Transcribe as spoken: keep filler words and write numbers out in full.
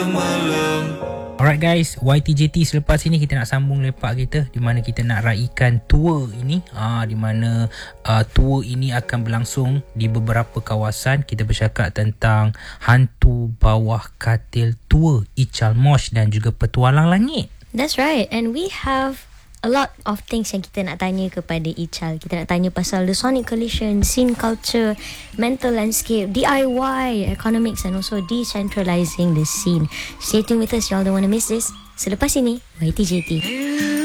Alright guys, Y T J T selepas ini kita nak sambung lepak kita di mana kita nak raikan tour ini ah, di mana uh, tour ini akan berlangsung di beberapa kawasan. Kita bercakap tentang hantu bawah katil tua Ical Mosh dan juga petualang langit. That's right, and we have a lot of things yang kita nak tanya kepada Ical. Kita nak tanya pasal the sonic collision, scene culture, mental landscape, D I Y, economics and also decentralizing the scene. Stay tuned with us, y'all don't want to miss this. Selepas ini, Y T J T.